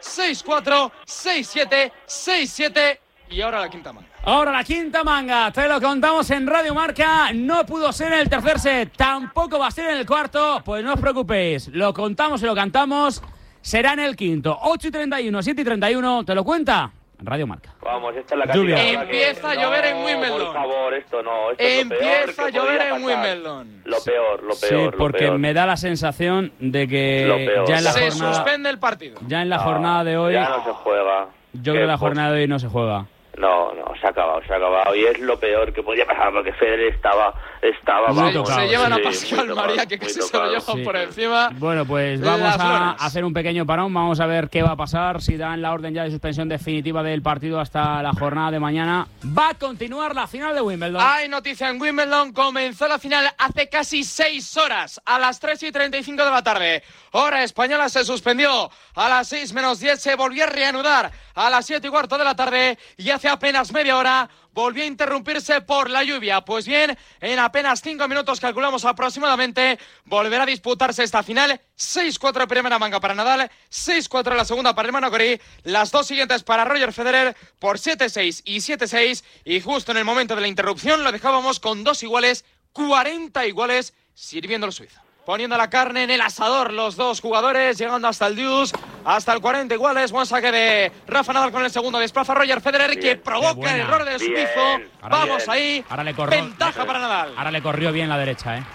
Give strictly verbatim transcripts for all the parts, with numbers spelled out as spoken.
seis cuatro, seis siete, seis siete y ahora la quinta manga. Ahora la quinta manga, te lo contamos en Radio Marca. No pudo ser en el tercer set, tampoco va a ser en el cuarto. Pues no os preocupéis, lo contamos y lo cantamos. Será en el quinto. ocho y treinta y uno, siete y treinta y uno, ¿te lo cuenta? Radio Marca. Vamos, esta es la cantidad. Empieza que... a llover no, en Wimbledon. Por favor, esto no. Esto Empieza es lo peor a que llover podía en pasar. Wimbledon. Lo peor, lo peor. Sí, lo porque peor. me da la sensación de que Lo peor. ya en la Se jornada, suspende el partido. ya en la No, jornada de hoy, Ya no se juega. yo creo que la pues, jornada de hoy no se juega. No, no, se ha acabado, se ha acabado. Y es lo peor que podía pasar, porque Federer estaba... estaba Muy vamos, tocado, Se llevan a sí, Pascual muy María, tocado, que muy casi se lo tocado. llevan Sí. por encima. Bueno, pues vamos Las a flores. hacer un pequeño parón. Vamos a ver qué va a pasar. Si dan la orden ya de suspensión definitiva del partido hasta la jornada de mañana. Va a continuar la final de Wimbledon. Hay noticia en Wimbledon. Comenzó la final hace casi seis horas, a las tres y treinta y cinco de la tarde. Hora española, se suspendió. A las seis menos diez se volvió a reanudar a las siete y cuarto de la tarde. Y hace apenas media hora volvió a interrumpirse por la lluvia. Pues bien, en apenas cinco minutos, calculamos aproximadamente, volverá a disputarse esta final. seis cuatro primera manga para Nadal, seis cuatro la segunda para el Manocori, las dos siguientes para Roger Federer por siete seis y siete seis. Y justo en el momento de la interrupción lo dejábamos con dos iguales, cuarenta iguales, sirviendo el suizo. Poniendo la carne en el asador los dos jugadores, llegando hasta el deuce, hasta el cuarenta iguales. Buen saque de Rafa Nadal con el segundo. Desplaza Roger Federer, bien, que provoca el error del bien, suizo. Vamos bien. ahí, Ahora le corrió, ventaja le, para Nadal. Ahora le corrió bien la derecha, ¿eh?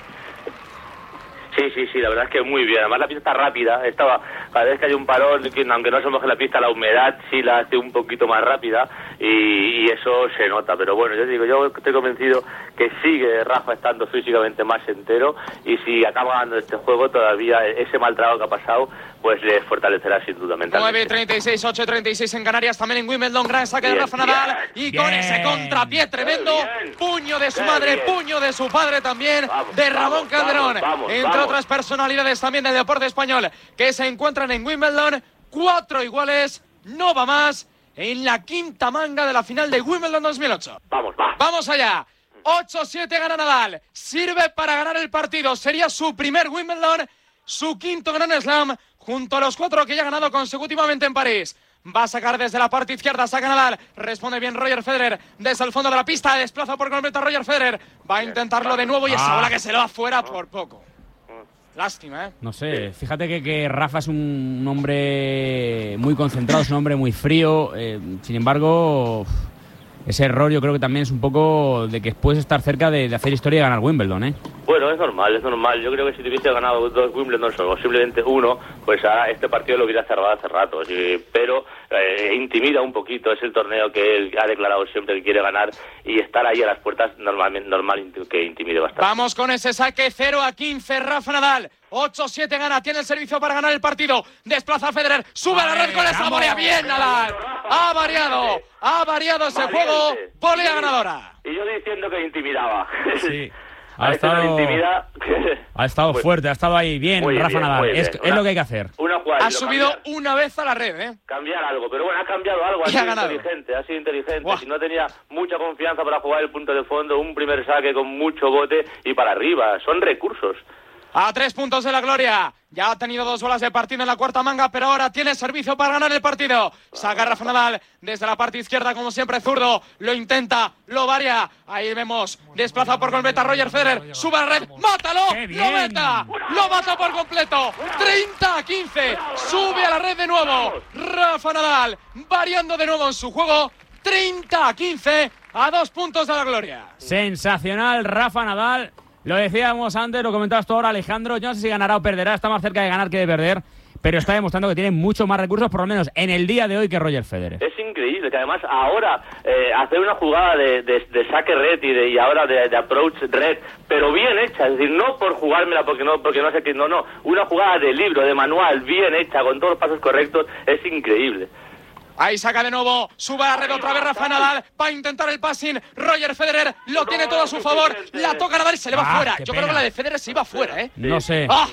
Sí, sí, sí, la verdad es que muy bien. Además la pista está rápida. Estaba, cada vez que hay un parón, que aunque no se moje la pista, la humedad sí la hace un poquito más rápida y, y eso se nota. Pero bueno, yo digo, yo estoy convencido que sigue Rafa estando físicamente más entero y si acaba ganando este juego todavía ese mal trabajo que ha pasado pues le fortalecerá sin duda mentalmente. nueve treinta y seis, ocho treinta y seis en Canarias, también en Wimbledon, gran saque Bien, de Rafa Nadal bien, y bien. con ese contrapié tremendo, Bien, puño de su bien, madre, bien. puño de su padre también, Vamos, de Ramón vamos, Calderón, vamos, vamos, entre vamos. otras personalidades también del deporte español que se encuentran en Wimbledon. Cuatro iguales, no va más, en la quinta manga de la final de Wimbledon dos mil ocho. Vamos, va. Vamos allá. ocho siete gana Nadal. Sirve para ganar el partido. Sería su primer Wimbledon, su quinto Grand Slam, junto a los cuatro que ya ha ganado consecutivamente en París. Va a sacar desde la parte izquierda, saca Nadal. Responde bien Roger Federer desde el fondo de la pista. Desplaza por completo a Roger Federer. Va a intentarlo de nuevo y esa Ah. bola que se lo va fuera por poco. Lástima, ¿eh? No sé, fíjate que, que Rafa es un, un hombre muy concentrado, es un hombre muy frío. Eh, sin embargo, ese error yo creo que también es un poco de que puedes estar cerca de, de hacer historia y ganar Wimbledon, ¿eh? Bueno, es normal, es normal. Yo creo que si te hubiese ganado dos Wimbledon o simplemente uno, pues ahora este partido lo hubiera cerrado hace rato. Sí, pero eh, intimida un poquito, es el torneo que él ha declarado siempre que quiere ganar y estar ahí a las puertas normalmente normal que intimide bastante. Vamos con ese saque cero a quince, Rafa Nadal. ocho siete gana, tiene el servicio para ganar el partido. Desplaza a Federer, sube a la red con esa vamos. volea. Bien, Nadal. Ha variado, ha variado ese Valiente. juego. Volea ganadora. Y yo diciendo que intimidaba. Sí. A Ha veces no estado, intimida. ha estado Pues, fuerte, ha estado ahí bien, muy Rafa bien, Nadal. muy bien. Es, es Una- lo que hay que hacer. Una jugada Ha y lo subido cambiar. una vez a la red, ¿eh? Cambiar algo, pero bueno, ha cambiado algo, ha Y sido ha ganado. inteligente, ha sido inteligente. Buah. Si no tenía mucha confianza para jugar el punto de fondo, un primer saque con mucho bote y para arriba, son recursos. A tres puntos de la gloria. Ya ha tenido dos bolas de partido en la cuarta manga, pero ahora tiene servicio para ganar el partido. Saca Rafa Nadal desde la parte izquierda, como siempre, zurdo. Lo intenta, lo varia. Ahí vemos, desplaza por completo a Roger Federer. Sube a la red, ¡mátalo! ¡Qué bien! ¡Lo mata! ¡Lo mata por completo! treinta a quince. Sube a la red de nuevo. Rafa Nadal, variando de nuevo en su juego. treinta a quince, a dos puntos de la gloria. Sensacional, Rafa Nadal. Lo decíamos antes, lo comentabas tú ahora, Alejandro. Yo no sé si ganará o perderá, está más cerca de ganar que de perder, pero está demostrando que tiene mucho más recursos, por lo menos en el día de hoy, que Roger Federer. Es increíble que además ahora eh, hacer una jugada de, de, de saque red y, de, y ahora de, de approach red, pero bien hecha, es decir, no por jugármela porque no porque no sé qué, no, no, una jugada de libro, de manual, bien hecha, con todos los pasos correctos, es increíble. Ahí saca de nuevo, sube a la red otra vez Rafa Nadal, va a intentar el passing, Roger Federer lo tiene todo a su favor, la toca Nadal y se le va Ah, fuera. qué Yo creo pena. que la de Federer se iba fuera, ¿eh? No sé, ¡Ah!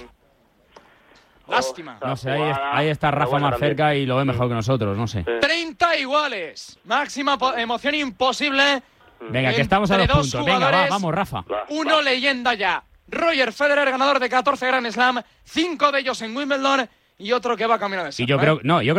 Lástima. no sé, ahí, es- ahí está Rafa Bueno, más también. cerca y lo ve mejor que nosotros, no sé. treinta iguales, máxima po- emoción imposible. Venga, que estamos a Entre dos dos puntos. Venga, va, jugadores. vamos, Rafa. Va, Uno va. leyenda ya. Roger Federer, ganador de catorce Grand Slam, cinco de ellos en Wimbledon y otro que va camino de Y ser, yo ¿eh? creo, no, yo